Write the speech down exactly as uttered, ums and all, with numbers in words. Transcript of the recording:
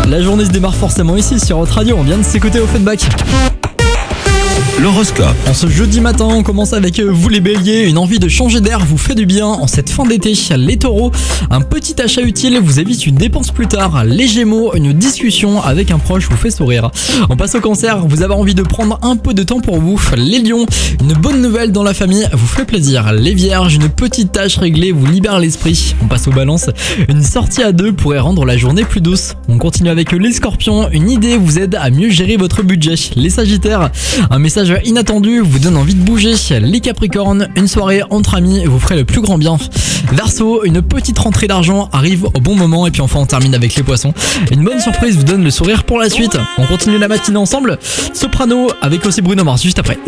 la journée se démarre forcément ici sur votre radio, on vient de s'écouter Offenbach. L'horoscope. En ce jeudi matin, on commence avec vous les béliers. Une envie de changer d'air vous fait du bien en cette fin d'été. Les taureaux, un petit achat utile vous évite une dépense plus tard. Les gémeaux, une discussion avec un proche vous fait sourire. On passe au cancer, vous avez envie de prendre un peu de temps pour vous. Les lions, une bonne nouvelle dans la famille vous fait plaisir. Les vierges, une petite tâche réglée vous libère l'esprit. On passe aux balances, une sortie à deux pourrait rendre la journée plus douce. On continue avec les scorpions, une idée vous aide à mieux gérer votre budget. Les sagittaires, un message inattendu vous donne envie de bouger. Les capricornes, une soirée entre amis vous ferait le plus grand bien. Verseau, une petite rentrée d'argent arrive au bon moment. Et puis enfin on termine avec les poissons, une bonne surprise vous donne le sourire pour la suite. On continue la matinée ensemble. Soprano avec aussi Bruno Mars juste après.